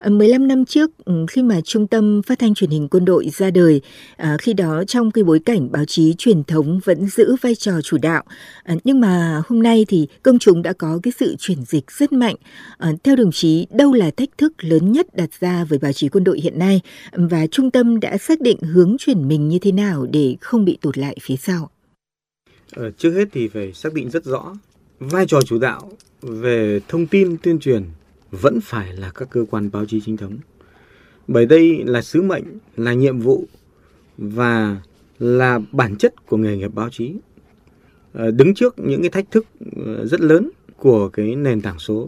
15 năm trước, khi mà Trung tâm Phát thanh Truyền hình Quân đội ra đời, khi đó trong cái bối cảnh báo chí truyền thống vẫn giữ vai trò chủ đạo. Nhưng mà hôm nay thì công chúng đã có cái sự chuyển dịch rất mạnh. Theo đồng chí, đâu là thách thức lớn nhất đặt ra với báo chí quân đội hiện nay, và trung tâm đã xác định hướng chuyển mình như thế nào để không bị tụt lại phía sau? Trước hết thì phải xác định rất rõ vai trò chủ đạo về thông tin tuyên truyền vẫn phải là các cơ quan báo chí chính thống. Bởi đây là sứ mệnh, là nhiệm vụ và là bản chất của nghề nghiệp báo chí. Đứng trước những cái thách thức rất lớn của cái nền tảng số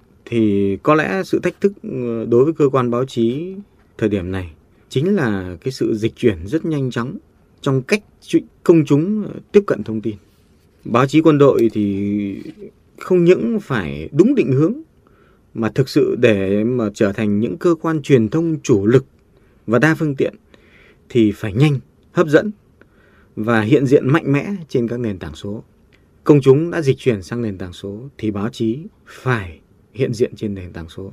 thì có lẽ sự thách thức đối với cơ quan báo chí thời điểm này chính là cái sự dịch chuyển rất nhanh chóng trong cách công chúng tiếp cận thông tin. Báo chí quân đội thì không những phải đúng định hướng mà thực sự để mà trở thành những cơ quan truyền thông chủ lực và đa phương tiện thì phải nhanh, hấp dẫn và hiện diện mạnh mẽ trên các nền tảng số. Công chúng đã dịch chuyển sang nền tảng số thì báo chí phải hiện diện trên nền tảng số.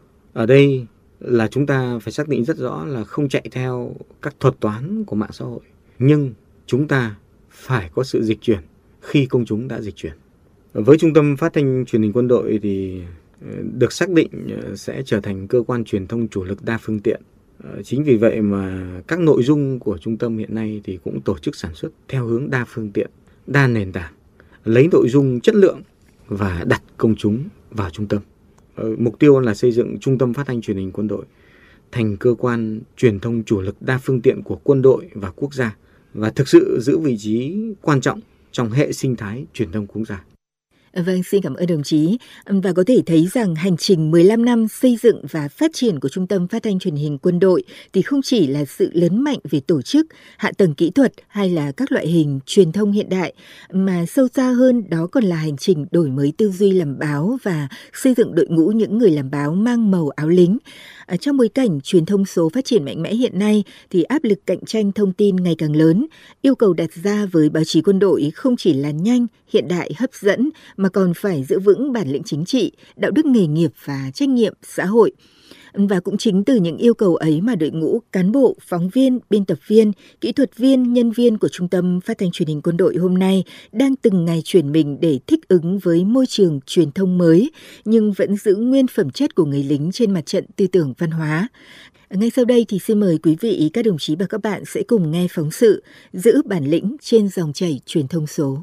Ở đây là chúng ta phải xác định rất rõ là không chạy theo các thuật toán của mạng xã hội, nhưng chúng ta phải có sự dịch chuyển khi công chúng đã dịch chuyển. Với Trung tâm Phát thanh Truyền hình Quân đội thì được xác định sẽ trở thành cơ quan truyền thông chủ lực đa phương tiện. Chính vì vậy mà các nội dung của trung tâm hiện nay thì cũng tổ chức sản xuất theo hướng đa phương tiện, đa nền tảng, lấy nội dung chất lượng và đặt công chúng vào trung tâm. Mục tiêu là xây dựng Trung tâm Phát thanh Truyền hình Quân đội thành cơ quan truyền thông chủ lực đa phương tiện của quân đội và quốc gia và thực sự giữ vị trí quan trọng trong hệ sinh thái truyền thông quốc gia. Vâng, xin cảm ơn đồng chí. Và có thể thấy rằng hành trình 15 năm xây dựng và phát triển của Trung tâm Phát thanh Truyền hình Quân đội thì không chỉ là sự lớn mạnh về tổ chức, hạ tầng kỹ thuật hay là các loại hình truyền thông hiện đại, mà sâu xa hơn đó còn là hành trình đổi mới tư duy làm báo và xây dựng đội ngũ những người làm báo mang màu áo lính. Trong bối cảnh truyền thông số phát triển mạnh mẽ hiện nay thì áp lực cạnh tranh thông tin ngày càng lớn, yêu cầu đặt ra với báo chí quân đội không chỉ là nhanh, hiện đại, hấp dẫn mà còn phải giữ vững bản lĩnh chính trị, đạo đức nghề nghiệp và trách nhiệm xã hội. Và cũng chính từ những yêu cầu ấy mà đội ngũ cán bộ, phóng viên, biên tập viên, kỹ thuật viên, nhân viên của Trung tâm Phát thanh Truyền hình Quân đội hôm nay đang từng ngày chuyển mình để thích ứng với môi trường truyền thông mới, nhưng vẫn giữ nguyên phẩm chất của người lính trên mặt trận tư tưởng văn hóa. Ngay sau đây thì xin mời quý vị, các đồng chí và các bạn sẽ cùng nghe phóng sự Giữ bản lĩnh trên dòng chảy truyền thông số.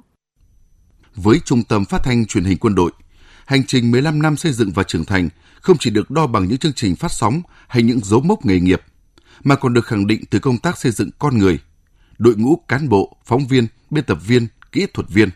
Với Trung tâm Phát thanh Truyền hình Quân đội, hành trình 15 năm xây dựng và trưởng thành không chỉ được đo bằng những chương trình phát sóng hay những dấu mốc nghề nghiệp, mà còn được khẳng định từ công tác xây dựng con người, đội ngũ cán bộ, phóng viên, biên tập viên, kỹ thuật viên.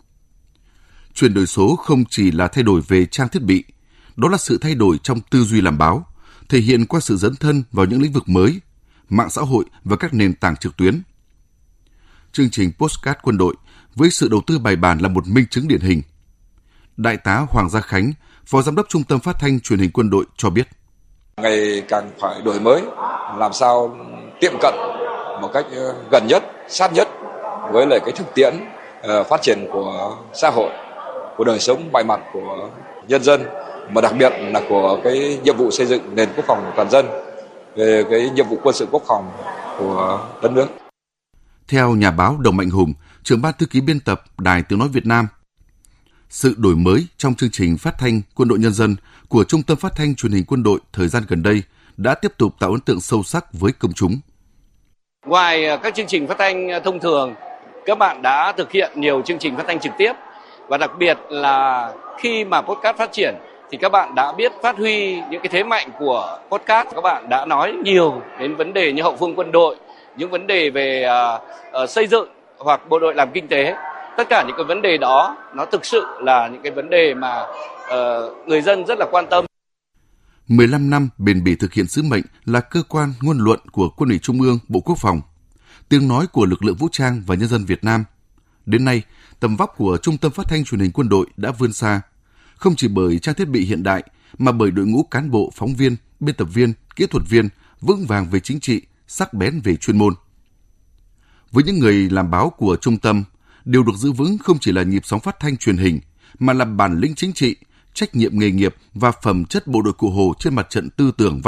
Chuyển đổi số không chỉ là thay đổi về trang thiết bị, đó là sự thay đổi trong tư duy làm báo, thể hiện qua sự dấn thân vào những lĩnh vực mới, mạng xã hội và các nền tảng trực tuyến. Chương trình Podcast Quân đội với sự đầu tư bài bản là một minh chứng điển hình. Đại tá Hoàng Gia Khánh, Phó Giám đốc Trung tâm Phát thanh Truyền hình Quân đội cho biết. Ngày càng phải đổi mới, làm sao tiệm cận một cách gần nhất, sát nhất với lại cái thực tiễn phát triển của xã hội, của đời sống mọi mặt của nhân dân, mà đặc biệt là của cái nhiệm vụ xây dựng nền quốc phòng toàn dân, về cái nhiệm vụ quân sự quốc phòng của đất nước. Theo nhà báo Đồng Mạnh Hùng, trưởng ban thư ký biên tập Đài Tiếng nói Việt Nam, sự đổi mới trong chương trình phát thanh Quân đội Nhân dân của Trung tâm Phát thanh Truyền hình Quân đội thời gian gần đây đã tiếp tục tạo ấn tượng sâu sắc với công chúng. Ngoài các chương trình phát thanh thông thường, các bạn đã thực hiện nhiều chương trình phát thanh trực tiếp, và đặc biệt là khi mà podcast phát triển thì các bạn đã biết phát huy những cái thế mạnh của podcast. Các bạn đã nói nhiều đến vấn đề như hậu phương quân đội, những vấn đề về xây dựng hoặc bộ đội làm kinh tế. Tất cả những cái vấn đề đó nó thực sự là những cái vấn đề mà người dân rất là quan tâm. 15 năm bền bỉ thực hiện sứ mệnh là cơ quan ngôn luận của Quân ủy Trung ương, Bộ Quốc phòng, tiếng nói của lực lượng vũ trang và nhân dân Việt Nam. Đến nay, tầm vóc của Trung tâm Phát thanh Truyền hình Quân đội đã vươn xa, không chỉ bởi trang thiết bị hiện đại mà bởi đội ngũ cán bộ, phóng viên, biên tập viên, kỹ thuật viên vững vàng về chính trị, sắc bén về chuyên môn. Với những người làm báo của trung tâm, điều được giữ vững không chỉ là nhịp sóng phát thanh truyền hình, mà là bản lĩnh chính trị, trách nhiệm nghề nghiệp và phẩm chất bộ đội Cụ Hồ trên mặt trận tư tưởng văn